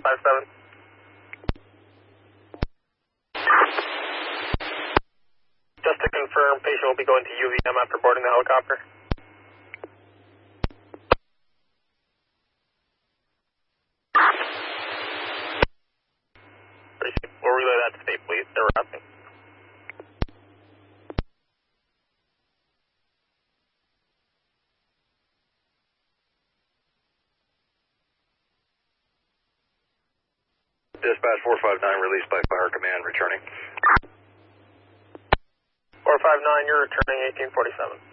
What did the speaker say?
57. Just to confirm, patient will be going to UVM after boarding the helicopter. We'll relay that to state police. They're wrapping. Dispatch 459 released by Fire Command returning. 459, you're returning 1847.